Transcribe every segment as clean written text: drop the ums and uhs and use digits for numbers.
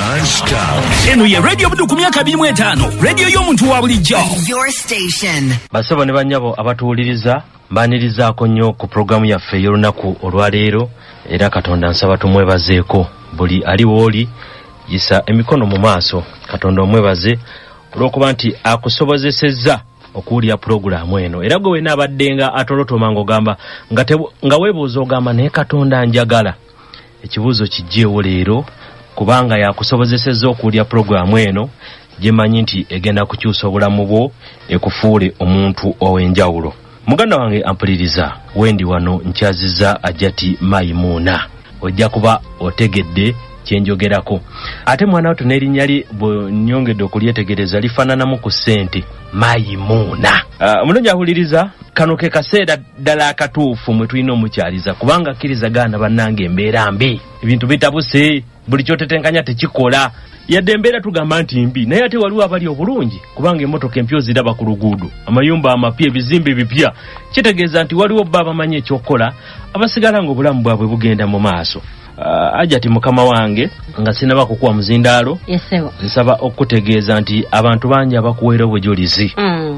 non-stop. Eno ye radio budu ku myaka 25. Radio y'omuntu wa bulijjo. Your station. Basaba ne banyabo abatuwuliriza mbanirizaako nnyo ku programu yaffe y'olunaku olwaleero era Katonda nsaba tumwebazeeko buli ali wooli yisa emikono mu maaso Katonda omwebaze olw'okuba nti akusobozesezza okuwulira programu eno era gwe n'abaddenga atolotoma ng'ogamba nga weebuuza ogamba naye Katonda njagala ekibuuzo kijjeewo leero kubanga yakusobozesezza okuwulira programu eno gyemanyi nti egenda kukyusa obulamu bwo ekufuule omuntu ow'enjawulo. Muganda wange ampuliriza wendi wano nkyazizza Ajati Maimuna ojja kuba otegedde kyenjogerako ate mwana wato n'erinnya lye bw'onyongedde okulyetegereza lifaananamu ku ssente Maimuna. Mulungi ahuliriza kano ke kaseera ddala akatuufu mwe tulina omukyaliza kubanga akkirizagana bannange embeera mbi ebintu bitabuse buli kyotetenkanya tekikola yadde embeera tugamba nti mbi naye ate waliwo abali obulungi kubanga emmotoka empya ziraba ku luguudo amayumba amapya ebizimbe bipya kitegeeza nti waliwo bba abamanyi ekyokukola abasigala ng'obulamu bwabwe bugenda mu maaso. Ajati mukama wange nga sinaba kukuwa muzindaalo nsaba okutegeeza nti abantu bangi abakuweera obujulizi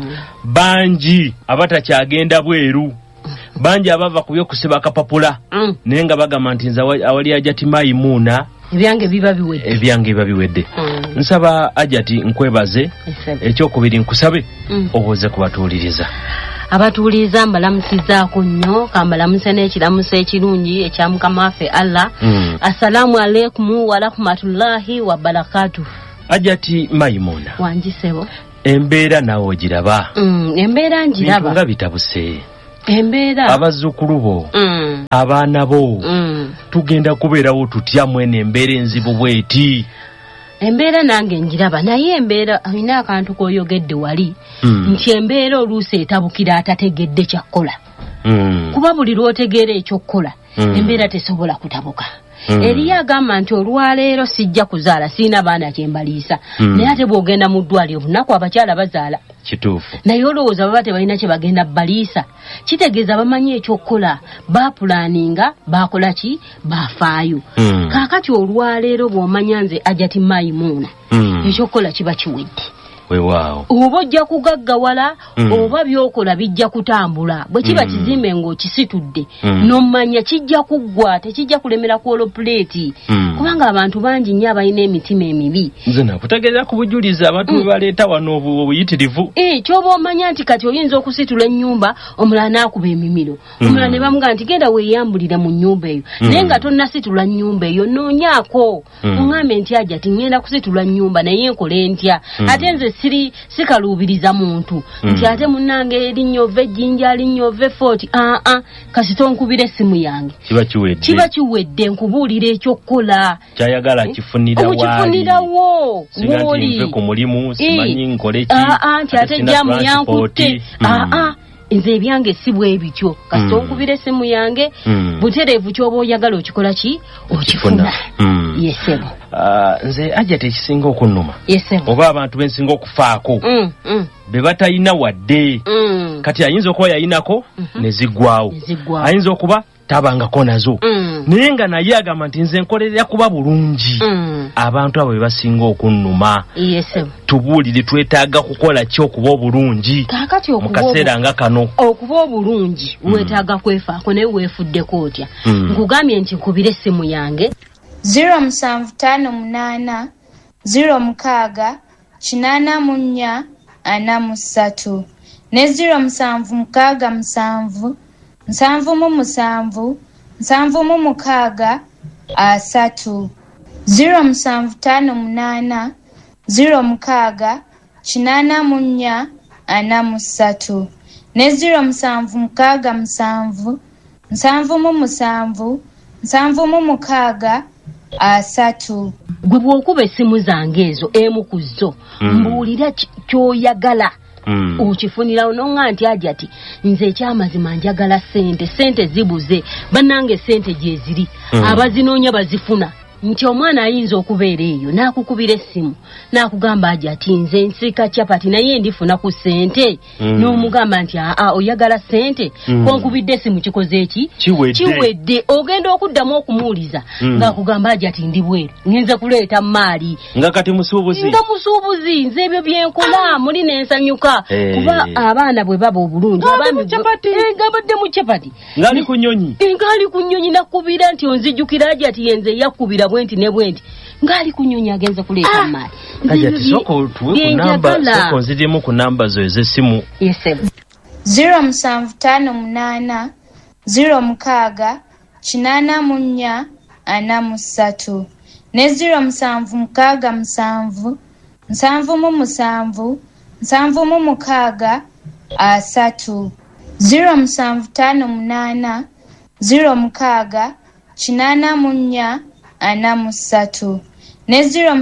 bangi abatakyagenda bweru bangi abava ku by'okusiba akapapula naye nga bagamba nti nze awali Ajati Maimuna ebyange biba biwedde. Nsaba Ajati nkwebaze ekyokubiri nkusabe obuuze kubatuuliriza. Abatuuliza mbalamusizaako nnyo kambalamuse n'ekiramuso ekirungi ekya Mukama waffe Allah. Assalamu alaikum wa rahmatullahi wa barakatuh. Ajati Maimuna wanjisebo embeera nawe ogiraba. Embeera njiraba nga bitabuse embeera abazzukulu bo abaana bo tugenda kubeerawo tutya mwene embeera enzibu bweti. Embeera nange njiraba naye embeera alina akantu koyogedde wali nti embeera oluusi etabukira atategedde kyakkola kuba buli lw'otegeera ekyokkola embeera tesobola kutabuka. Eriyo agamba nti olwaleero sijja kuzaala siina baana kyembaliisa naye ate bw'ogenda mu ddwaliro bunaku abakyala bazaala kituufu naye olowooza baba tebalina kye bagenda baliisa kitegeeza bamanyi ekyokkola baapulaaninga bakola ki baafaayo. Kaakati olwaleero bw'omanya nze Ajati Maimuna ekyokkola kiba kiwedde weewaawo oba ojja kugaggawala oba byokola bijja kutambula bwe kiba kizimbe ng'okisitudde n'omanya kijja kuggwa tekijja kulemera ku olopuleeti kubanga abantu bangi nnyo abalina emitima emibi. Nze nakutegeeza ku bujulizi abantu bwe baleeta wano obuyitirivu ky'oba omanya nti kati oyinza okusitula ennyumba omulala n'akuba emimiro omulala ne bamugaa nti genda weeyambulira mu nnyumba eyo naye nga tonnasitula nnyumba eyo noonyaako oŋŋambe nti Ajati ŋŋenda kusitula nnyumba naye nkole ntya ate nze sikaluubiriza muntu nti ate munnange erinnyova ejjinja linnyova effoti kasita onkubira essimu yange kiba kiwedde nkubuulira ekyokukola kyayagala kifunirawo woli nve ku mulimu simanyi nkole ki nti ate jamu yankutte nze ebyange si bwe bityo kasita onkubira essimu yange butereevu ky'oba oyagala okikola ki okifuna. Yesebo nze Ajati ekisinga okunnuma oba abantu bensinga okufaako be batayina wadde kati ayinza okuba yayinako ne ziggwawo ayinza okuba tabangako nazo naye nga naye agamba nti nze nkolerera kuba bulungi. Abantu abo be basinga okunnuma. Tubuulire twetaaga kukola ki okuba obulungi mu kaseera nga kano. Okuba obulungi weetaaga kwefaako naye weefuddeko otya. Nkugambye nti nkubire essimu yange 0758 06 84 43 ne 0767 777 776 3 0758 06 84 43 ne 0767 777 776 3. Gwe bw'okuba essimu zange ezo emu ku zo mbuulira ky'oyagala okifunira ononga nti Ajati nze ekyamazima njagala sente zibuze bannange sente gye ziri abazinoonya bazifuna nti omwana ayinza okubeera eyo n'akukubira essimu n'akugamba aja ati nze nsika capati naye ndifuna ku ssente n'omugamba nti oyagala ssente konkubidde essimu kikoze eki kiwedde ogenda okuddamu okumuwuliza ng'akugamba aja ati ndi bweru ngenze kuleeta maali nga kati musuubuzi nze ebyo byenkola muli n'ensanyuka kuba abaana bwe baba obulungi ngabadde mu capati ngali ku nnyonyi nakubira nti onzijjukira aja ati yenze yakubira bwenti ne bwenti ngali ku nnyonyi agenze kuleeta maali kati soko nzirimu ku namba zo ez'essimu 0758 06 84 43 ne 0767 777 776 3 0758 06 84 43 ne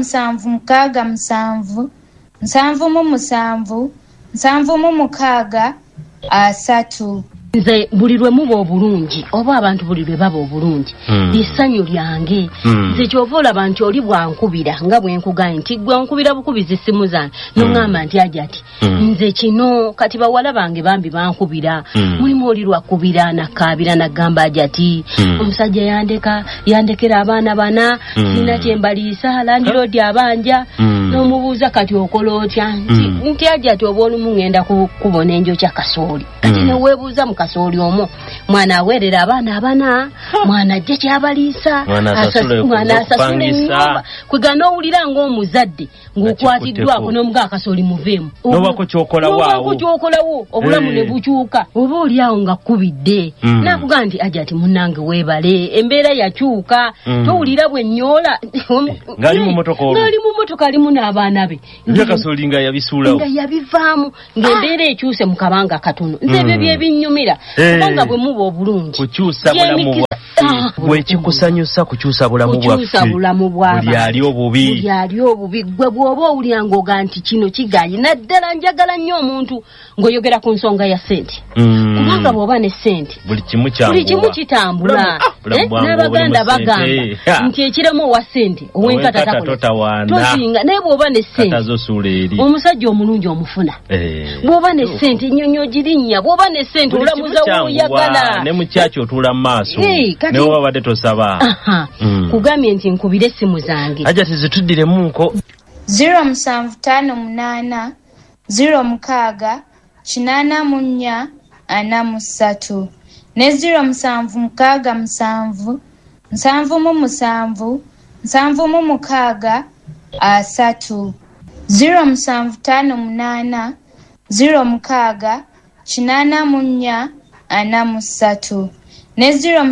0767 777 776 3 nze buli lwe muba obulungi oba abantu buli lwe baba obulungi lissanyu lyange nze kyova olaba nti oli bwankubira nga bwenkugaye nti gwe onkubira bukubizi essimu zange noŋŋamba nti aja ati nze kino kati bawala bange bambi bankubira mulimu oli lwakubira nakkaabira naggamba aja ati omusajja yandekera abaana bana sina kyembaliisa landiroodi abanja n'omubuuza kati okola otya nti aja ati oba olumu ŋŋenda kubona enjokya kasooli kati neweebuuza mu kasooli omwo mwana aweerera abaana abana mwana ajja kyabaliisa mwana asasula ennyumba kwegana owulira ng'omuzadde ng'okwatiddwako n'omugaa kasooli muveemu nobako kyokolawo obulamu ne bukyuka oba oli awo nga kkubidde nakugaa nti aja ati munnange weebale embeera yakyuka towulira bwe nnyoola ng'ali mu motoka alimu n'abaana be kasooli nga yabisuulawo nga yabivaamu ng'embeera ekyuse mu kabanga katono nze ebyo byebinnyumira kubanga bwe muba obulungi kukyusa bulamu bwekikusanyusa kukyusa bulamu bwaffe buli ali obubi gwe bw'oba owulira ng'oga nti kino kigayi naddala njagala nnyo omuntu ng'oyogera ku nsonga ya ssente kubanga bw'oba ne ssente buli kimu kitambula n'abaganda bagamba nti ekiremu owa ssente ow'enkata tozinga naye bw'oba ne ssente omusajja omulungi omufuna bw'oba ne ssente ennyonyi ogirinnya bw'oba ne ssente olamuza w'oyagala ne mukyaki otuula mu maaso ne woba badde tosaba kugambye nti nkubire essimu zange aja tizituddiremunko 0758 06 84 43 ne 0767 777 776 3 0758 06 84 43 ne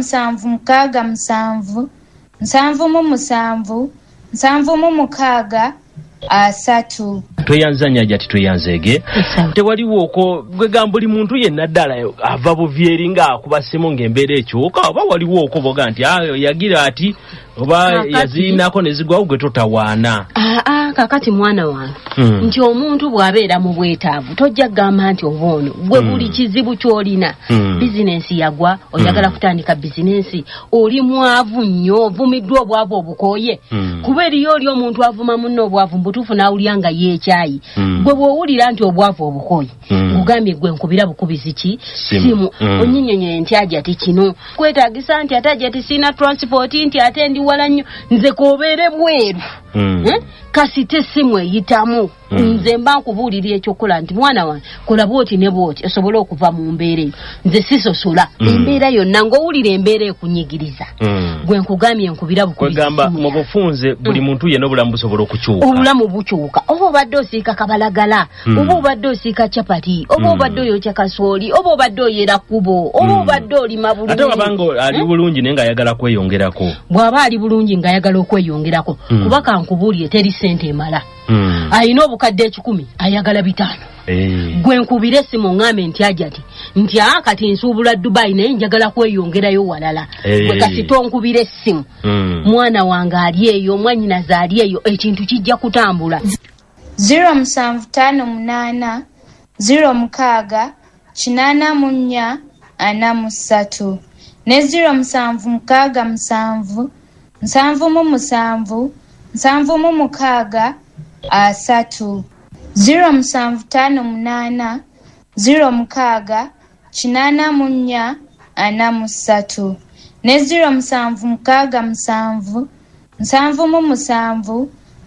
0767 777 776 3 tweyanzanya jati tweyanzege tewaliwo okwo gwegamba buli muntu yenna ddala ava buvyeri nga akubasemu ng'embeera ekyuka oba waliwo okwo boga nti yagira ati oba yazirinako ne zigwawo gwe totawaana kakati mwana wange nti omuntu bw'abeera mu bwetaavu tojja kugamba nti oba ono gwe buli kizibu ky'olina bizinensi yagwa oyagala kutandika bizinensi oli mwavu nnyo ovumiddwa obwavu obukooye kuba eriyo oli omuntu avuma munno obwavu mbutuufu n'awulira nga yeekyayi gwe bw'owulira nti obwavu obukooye ngugambye gwe nkubira bukubizi ki simu onyinnyonyoye nti aja ti kino kwetaagisa nti ate aja ti sina transport nti ate ndi wala nnyo nze koobeere bweru kasite essimu eyitamu nze mba nkubuulira ekyokola nti mwana wange kola bwoti ne bwoti osobole okuva mu mbeera eyo nze sisosola embeera yonna ng'owulira embeera ekunyigiriza gwe nkugambye nkubira bukwegamba mu bufunze buli muntu yenna obulamu busobola okukyuka obulamu bukyuka oba obadde osiika kabalagala oba obadde osiika capati oba obadde oyokya kasooli oba obadde oyera kkubo oba obadde olima bulungi ate wabanga ali bulungi naye ng'ayagala kweyongerako bw'aba ali bulungi ng'ayagala okweyongerako kuba kankubuulire teri ssente emala ayina obukadde 10 ayagala 5 gwe nkubire essimu ŋŋambe nti aja ti nti kati nsuubula Dubai naye njagala kweyongerayo walala gwe kasi tonkubire essimu mwana wange ali eyo mwannyinaze ali eyo ekintu kijja kutambula 0758 06 84 43 ne 0767 777 7 3 0758 06 84 43 ne 0767 777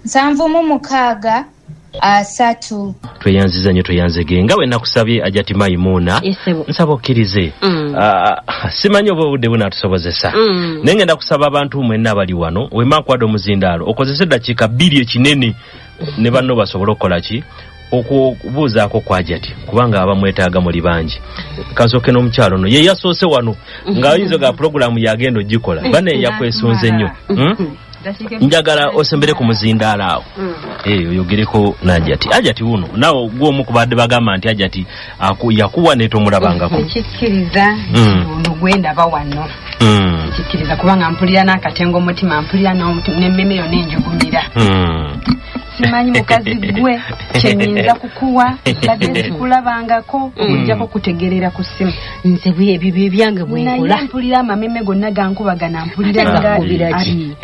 7 3 tweyanziza nnyo tweyanzege nga bwe nakusabye Ajati Maimuna nsaba okkirize simanyi oba obudde bunaatusobozesa naye ngenda kusaba abantu mwenna abali wano wemankwada omuzindaalo okozese eddakiika 2 ekinene ne banno basobole okukola ki okubuuzaako kwa Ajati kubanga abamwetaaga muli bangi kansooke n'omukyalo no ye yasoose wano ng'ayinza ga pulogulaamu yagenda ogikola bane yakwesunze nnyo njagala osembere ku muzindaalo awo oyogereko n'Ajati Ajati wuno nawe gw'omu ku badde bagamba nti Ajati yakuwa ne tomulabangako kikkiriza ono gwendaba wano kikkiriza kubanga mpulira n'akatengo omutima mpulira n'emmeme yonna enjugumira simanyi mukazi gwe kyenyinza kukuwa badde sikulabangako ojjako kutegerera ku ssimu nze ebyo ebyange bwenkola naye mpulira amameme gonna gankubaga mpulira gakubiraki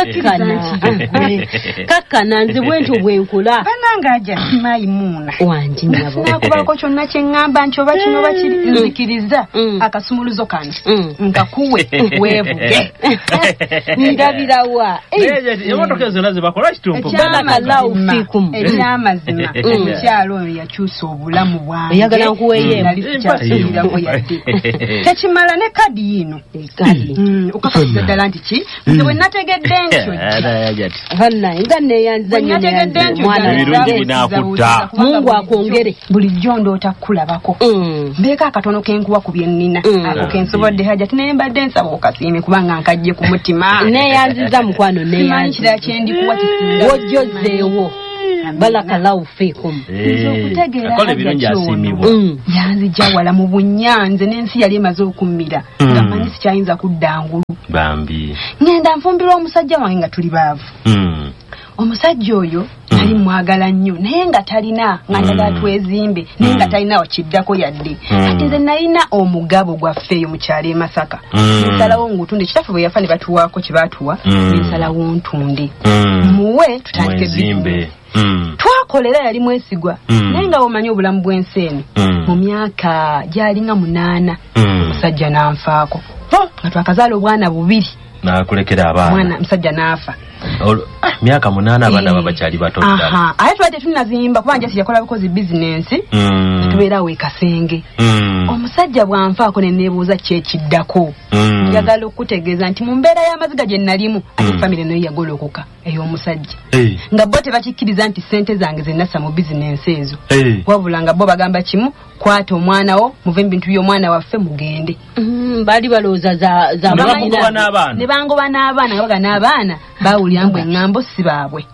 kakkana nze bwentyo bwenkola bananga Ajati Maimuna wangi nabo nakubako kyonna kyeŋŋamba nti oba kino oba kiri nzikiriza akasumuluzo kano nkakuwe weevuge ndabirawa emotoka zonna zebakola kitumpu ekyamazima omukyalo oyo yakyusa obulamu bwange oyagala nkuweeyo nalikyasubirako yadde tekimala ne kadi yino okakasiza ddala nti ki nze bwe nategedde ntyo nga neeyanziza ebirungi binaakutta Mungu akwongere bulijjo ndoota kukulabako mbeeko akatono kenkuwa ku bye nnina ako kensobodde Ajati naye mbadde nsaba okasiime kubanga nkajje ku mutima neeyanziza mukwano simanyi kirala kyendikuwa kisinga wojjozeewo barakallahu fikum akola ebirungi asiimibwa yanzija wala mu bunyanze n'ensi yali emaze okummira nga manyi sikyayinza kudda ngulu bambi ngenda nfumbirwa omusajja wange nga tuli baavu omusajja oyo nali mwagala nnyo naye nga talina nga njagala twezimbe naye nga talina wakiddako yadde ati nze nalina omugabo gwaffe eyo mu kyalo e Masaka nsalawo ngutunde kitaffe bwe yafa ne batuwaako kye baatuwa nsalawo ntunde muwe tutandike bizinesi twakolera yali mwesigwa naye nga omanyi obulamu bw'ensi eno mu myaka gyalinga 8 omusajja n'anfaako nga twakazaala obwana 2 nakulekera abaana musajja n'afa myaka 8 abaana babakyali bato ddala ate tubadde tunazimba kubanga Jasi yakola bukozi bizinensi tubeerawo e Kasenge omusajja bw'anfaako ne neebuuza kyekiddako njagala okutegeeza nti mu mbeera y'amaziga gye nalimu ate famire nayo yagolokoka ey'omusajja nga bo tebakikkiriza nti ssente zange ze nassa mu bizinensi ezo wabula nga bo bagamba kimu kwata omwana wo muve mu bintu by'omwana waffe mugende baali balowooza za ne bangoba n'abaana nga baga n'abaana bawulira mbu eŋŋambo si baabwe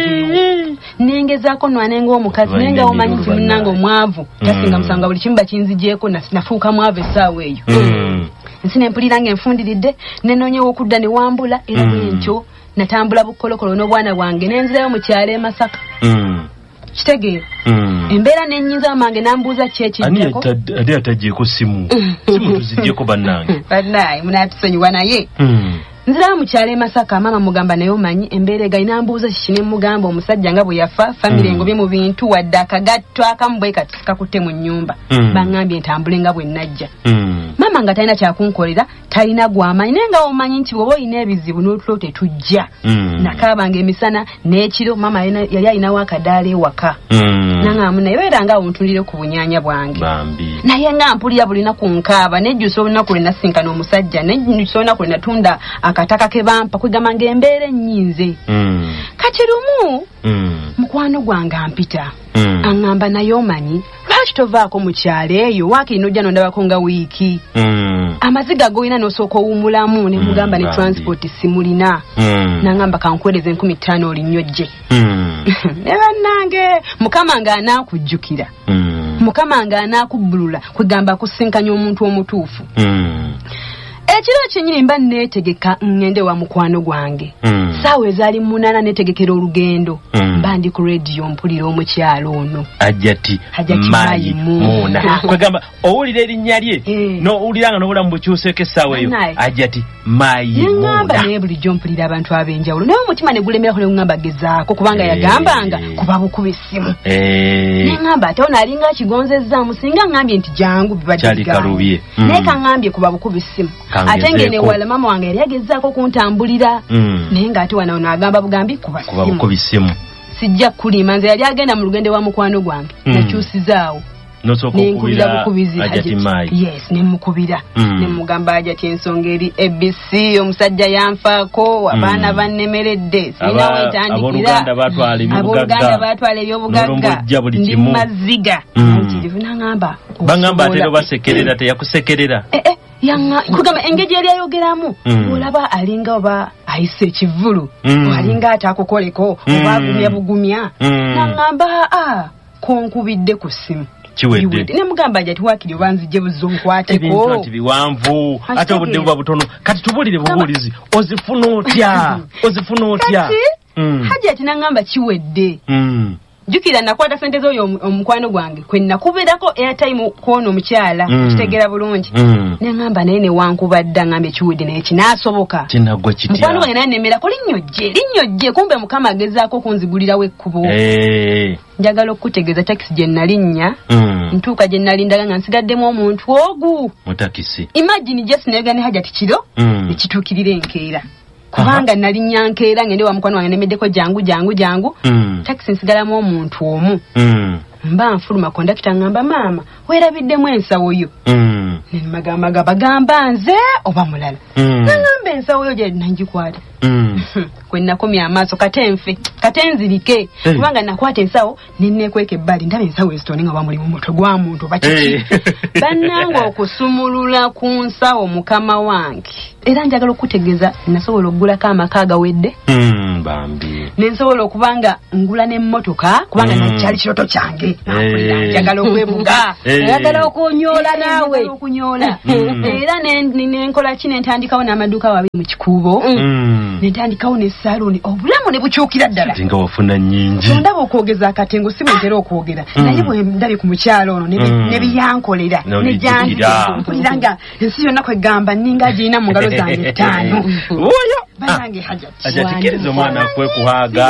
nengezaako nwanenga omukazi naye nga omanyi nti munnanga omwavu tasinga musanga buli kimu bakinzigyeko nafuuka mwavu essaawa eyo nsi nempulira nga enfundiridde nenoonyewo okudda ne wambula era bwentyo natambula bukolokolo n'obwana bwange nenzirayo mu kyalo e Masaka kitegeera embeera nennyinza amange nambuuza kyekiddako ate atagyeko simu tuzigyeko bannange munatusonyiwa naye nzirayo mu kyalo e Masaka maama mugamba naye omanyi embeera egayina mbuuza kiki ne mugamba omusajja nga bwe yafa famire engobye mu bintu wadde akagatto akamu bwe kati kakutte mu nnyumba baŋŋambye ntambule nga bwe najja maama nga talina kyakunkolera talina gw'amanyi naye nga omanyi nti bw'oba olina ebizibu n'otulo tetujja nakaabanga emisana n'ekiro maama yali alinawo akadaala ewaka naŋŋamu naye era nga awuntulire ku bunyaanya bwange naye nga mpulira bulina ku nkaaba nejjusa olunaku lwe nasinkana omusajja nejjusa olunaku lwe natunda akataka ke bampa kwegamba ng'embeera ennyinze kati lumu mukwano gwange ampita aŋŋamba naye omanyi lwaki tovaako mu kyalo eyo waakiri n'ojja nondabako nga wiiki amaziga g'olina n'osooka owummulamu ne mugamba ne transport simulina naŋŋamba kankuweereze 15,000 olinyojje ne bannange mukama ng'anaakujjukira mukama ng'anaakubbulula kwegamba kusinkanya omuntu omutuufu ekiro kyenyini mba neetegeka ngende wa mukwano gwange saawa ezaali 8 neetegekera olugendo bandi ku radio mpulira omukyalo ono Ajati Maimuna kwegamba owulira erinnya lye no owuliranga n'obula mu bukyuseko essaawa eyo Ajati Maimuna ngamba naye bulijjo mpulira abantu ab'enjawulo naye omutima ne gulemera ku ngamba gezaako kubanga yagambanga kuba bukuba essimu ngamba ate ono alinga kigonzezzaamu singa ngambye nti jangu bibadde naye kaŋŋambye kuba bukuba essimu ate ngene wala mama wange yali agezaako kuntambulira naye ng'ate wano ono agamba bugambi kuba ssimu sijja kulima nze yali agenda mu lugendo wa mukwano gwange nakyusizaawo n'okubira bukubizi Ajati Mai yes nemukubira nemugamba Ajati ensonga eri ABC omusajja yanfaako abaana bannemeredde sina wetandikira abooluganda batwala ebyobugagga ndi maziga nkirivu nangamba bangamba ate no basekerera teyakusekerera kugamba engeri yali ayogeramu olaba alinga oba ayise ekivulu alinga atakukoleko oba agumya bugumya nangamba konkubidde ku ssimu kiwedde nemugamba Ajati wakiri obanzije buzo nkwateko ebintu ati biwanvu ate obudde buba butono kati tubulire bubuulizi ozifuna otya Ajati nangamba kiwedde jukira nakwata sente zo omukwano gwange kwe nakuberako airtime kono omukyala kitegera bulungi nengamba naye ne wankubadda ngambe kiwedde naye kinaasoboka kinagwa kitya mukwano gwange naye nemera ko linnyojje kumbe mukama agezaako kunzigulirawo ekkubo njagala okutegeeza takisi gye nalinnya ntuuka gye nalindaga nga nsigaddemu omuntu ogu mu takisi imagine jesi nayoga ne Ajati kiro ekituukirira enkeera kubanga nalinnya nkeera ngende wa mukwano wange nemeddeko jangu takisi nsigalamu omuntu omu mba nfuluma kondakita ngamba maama weerabiddemu ensawo yo nemagamaga bagamba nze oba mulala nangamba ensawo yo gye nangikwata kwe nakomya amaaso kate nzirike kubanga nakwata ensawo nennekweka ebbali ndaba ensawo ezitoni nga bamuli mu mutwe gwa muntu oba kiki bannanga okusumulula ku nsawo mukama wange era njagala okutegeeza nasobola okugulako amaka agawedde bambi nensobola okubanga ngula n'emmotoka kubanga nakyali kiroto kyange njagala okwebuga njagala okunyoola naawe era nenkola ki nentandikawo n'amaduuka wabiri mu kikuubo nentandikawo n'essaaluni obulamu ne bukyukira ddala nga wafuna nnyingi ondaba okwogeza akatengo si bwentera okwogera naye bwe ndabye ku mukyalo ono ne biyankolera nejanmpulira nga ensi yonna kwegamba ninga girina mu ngalo zange 5 oyo banange Ajati kiriza omwana kwekuhaaga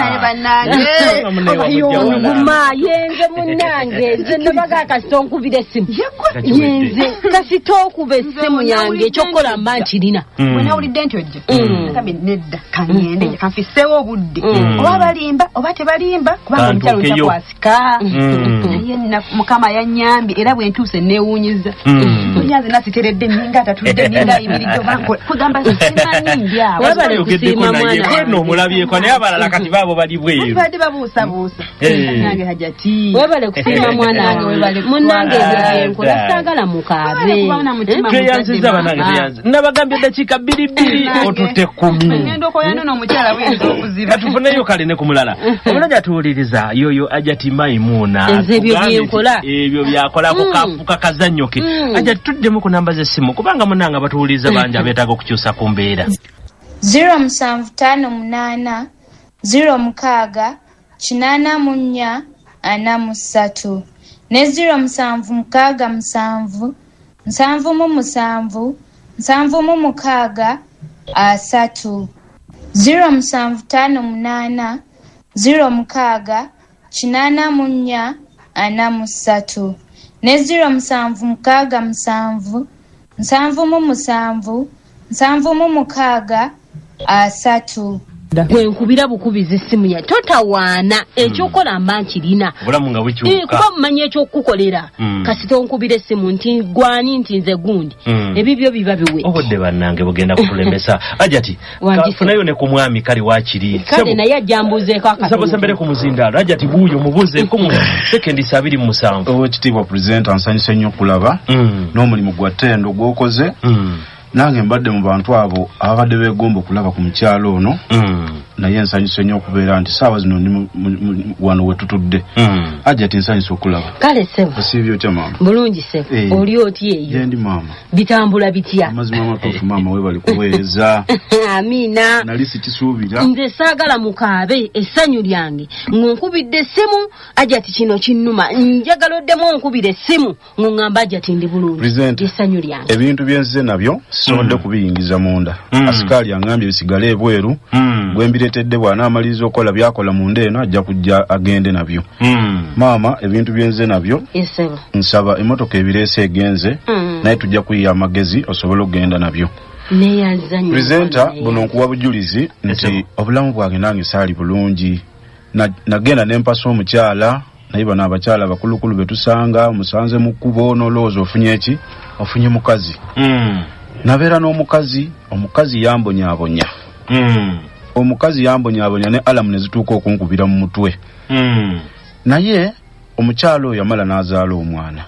nguma yenze munange nze nabaga akasitonkubira essimu yenze kasitokuba essimu yange ekyokukola mba nkirina wenawulidde nti ojja nakambe nedda kangende kanfiseewo obudde oba balimba oba tebalimba kubanga omukyalo ntakwasika naye mukama yanyambye era bwe ntuuse neewuunyiza onyaze nasiteredde ninga atatudde ninga ayimiridde kugamba simanyi ndi awo webale kusiima mwana omulabyeko naye abalala kati baabo bali bweru badde babuusabuusa nange Ajati webale kusiima mwana munange ebyenkola saagala mukaabe tweyanziza banange tweyanziza nabagambye eddakiika 2 otutte 10 ngenda okoyano n'omukyala bwenza okuziba tufuneyo kale ne ku mulala omulala tuwuliriza yoyo Ajati Maimuna nze ebyo byenkola ebyo byakolako kafuka kazannyo ke Ajati tuddemu ku namba z'essimu kubanga munanga batuwuliriza bangi abeetaaga okukyusa ku mbeera 0758 06 84 43 ne 0767 777 776 3 0758 06 84 43 ne 0767 777 776 3 gwenkubira bukubizi essimu ya totawaana ekyokola mba nkirina obulamu nga bukyuka kuba mumanyi ekyokukolera kasita onkubira essimu nti gwani nti nze gundi ebibyo biba biwe obudde bannange bugenda kutulemesa Ajati kafunayo ne ku mwami kale wakiri kale naye ajambuzeeko akasabosa mbere ku muzindaalo Ajati buuyo mubuzeeko mu sekendi 27 owekitiibwa pulezidenti ansanyusa nnyo okulaba n'omulimu gwa ttendo gw'okoze nange mbadde mu bantu abo ababadde beegomba okulaba ku mukyalo ono naye nsanyuse nnyo okubeera nti saawa zino ndi wano we tutudde Hajjati nsanyuse okulaba. Kale ssebo osiibye otya maama? Bulungi ssebo oli oti eyo? Gyendi maama. Bitambula bitya? Amazima amatuufu maama weebale kuweereza. Amiina. Nali sikisuubira. Nze saagala mukaabe essanyu lyange ng'onkubidde essimu Hajjati kino kinnuma njagala oddemu onkubira essimu ng'oŋŋamba Hajjati ndi bulungi essanyu lyange. Ebintu byenze nabyo sisobodde kubiyingiza munda. Asikaali aŋŋambye bisigale ebweru gwe mbireetedde bw'anaamaliriza okukola by'akola munda eno ajja kujja agende nabyo. Maama ebintu byenze nabyo nsaba emmotoka ebireese egenze naye tujja kuyiya amagezi osobola okugenda nabyo. Presenta buno nkuwa bujulizi nti obulamu bwange nange saali bulungi. Nagenda ne mpasa omukyala naye bano abakyala bakulukulu betusanga musanze mu kkubo n'olowooza ofunye eki? Ofunye mukazi. Nabeera n'omukazi, omukazi yambonyaabonya. Omukazi yambonyaabonya ne alamu ne zituuka okunkubira mu mutwe. Naye omukyala oyo yamala n'azaala omwana.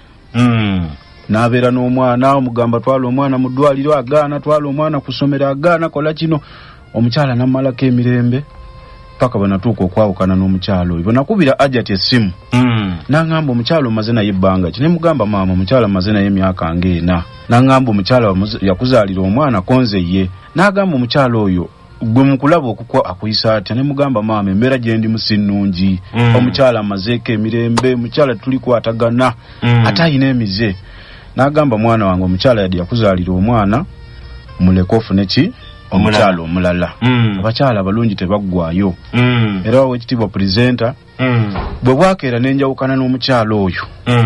Nabeera n'omwana omugamba twala omwana mu ddwaliro agaana, twala omwana ku ssomero agaana, kola kino. Omukyala n'ammalako emirembe paka banatuuka okwawukana n'omukyala oyo. Banakubira Hajjati essimu. N'aŋŋamba omukyala omaze naye ebbanga ki? Ne mugamba maama omukyala amaze naye emyaka ng'ena. N'aŋŋamba omukyala yakuzaalira omwana konze ye. N'agamba omukyala oyo gwe mukulaba okukwa akuyisa atya? Ne mugamba maama embeera gye ndi musinnungi. Omukyala amazeeko emirembe, omukyala tuli kwatagana ate ayina emize. N'agamba mwana wange omukyala yadde yakuzaalira omwana muleke ofune ki? Omukyala omulala. Abakyala abalungi tebaggwaayo. Era Oweekitiibwa Pulezidenta bwe bwakeera ne njawukana n'omukyala oyo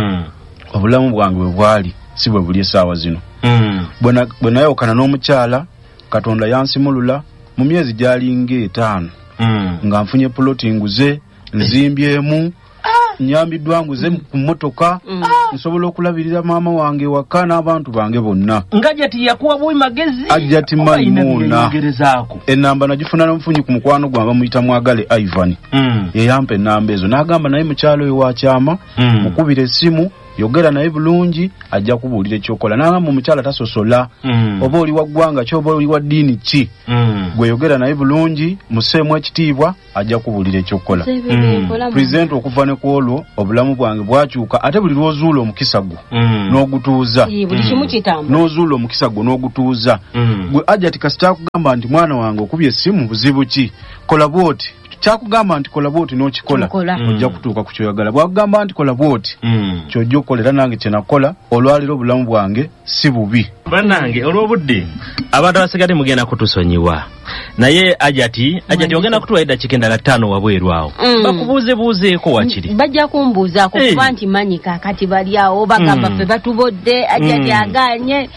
obulamu bwange bwe bwali si bwe buli essaawa zino. Bwe nayawukana n'omukyala Katonda yansimulula mu myezi gyali ng'etaano nga nfunye puloti nguze nzimbyemu nyambiddwa nguze ku mmotoka nsobola okulabirira maama wange waka n'abantu bange bonna. Hajjati yakuwa bwe magezi? Hajjati Maimuna enamba nagifuna n'omufunyi ku mukwano gwange bamuyita Mwagale Ivan. Yeyampa enamba ezo n'agamba naye mukyalo oyo wakyama mukubira essimu yogera naye bulungi ajja kubuulira ekyokola. N'agamba omukyala tasosola oba oli wa ggwanga ki oba oli wa ddiini ki gwe yogera naye bulungi museemu ekitiibwa ajja kubuulira ekyokola. Pulezidenti okuva ne ku olwo obulamu bwange bwakyuka ate buli lw'ozuula omukisa gwo n'ogutuuza n'ozuula omukisa gwo n'ogutuuza gwe Hajjati kasita akugamba nti mwana wange okubye essimu buzibu ki? Kola bw'oti. Kyakugamba nti kola bw'oti n'okikola ojja kutuuka ku kyoyagala. Bwakugamba nti kola bw'oti kyojja okukola. Era nange kye nakola olwaliro obulamu bwange si bubi. Bannange olw'obudde abantu abasigadde mugenda kutusonyiwa naye Hajjati ogenda kutuwa eddakiika endala 5 wabweru awo bakubuuzebuuzeeko wakiri? Bajja kumbuuzaako kuba nti manyi kaakati bali awo bagamba ffe batubodde Hajjati agaanye.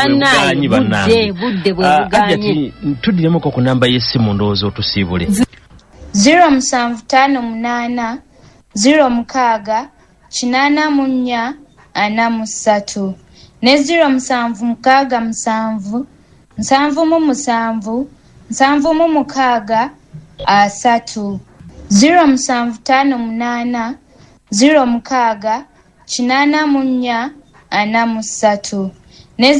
Budde bwe buganye. Hajjati tuddiremuko ku namba y'essimu ndowooza otusiibule. 0758 06 84 43 ne 0767 777 776 3 0758 06 84 43 ne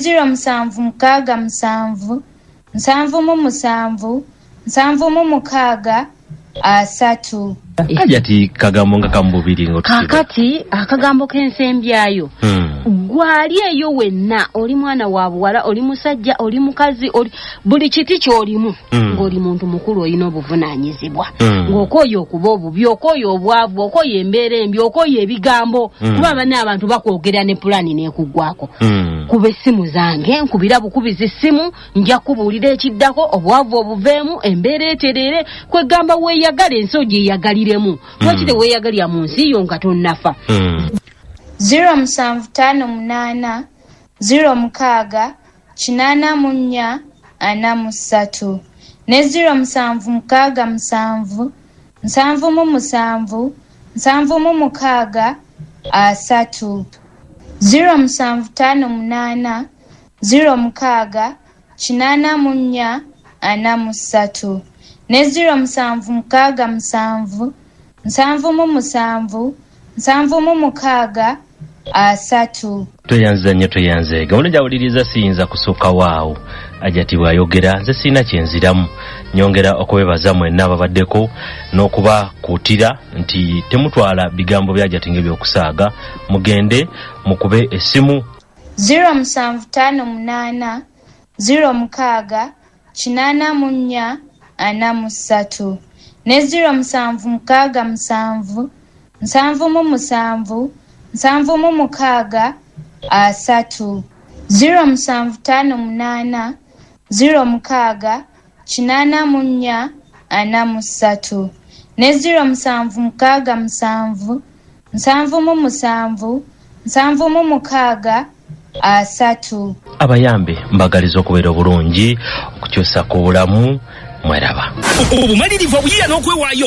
0767 777 776 3. Hajjati kagambo nga kamubiri ngotusiba. Kakati akagambo k'ensembyayo gwali eyo wenna oli mwana wa buwala oli musajja oli mukazi oli buli kiti ky'olimu ng'oli muntu mukulu olina obuvunaanyizibwa ng'okooye okuba obubi okooye obwavu okooye embeera embi okooye ebigambo kuba banne abantu bakwogera ne pulaani n'ekuggwako. Kuba essimu zange nkubira bukubizi essimu nja kubuulira ekiddako obwavu obuveemu embeera eterere kwegamba weeyagala ensi ogyeyagaliremu lwaki weeyagalira mu nsi yo nga tonnafa. 0758 06 84 43 ne 0767 777 776 3 0758 06 84 43 ne 0767 777 776 3. Tweyanza nnyo tweyanze. Gawuno gyawuliriza siyinza kusooka waawo. Ajati bw'ayogera nze sirina kyenziramu. Nyongera okubebaza mwenna ababaddeko n'okuba kuutira nti temutwala bigambo bya Ajati ng'ebyokusaaga. Mugende mukube essimu 0758 06 84 43 ne 0767 777 776 3 0758 06 84 43 ne 0767 777 776 3. Abayambe mbagaliza okubeera obulungi okukyusa ku bulamu mweraba obumalirivu obuyiya n'okwewaayo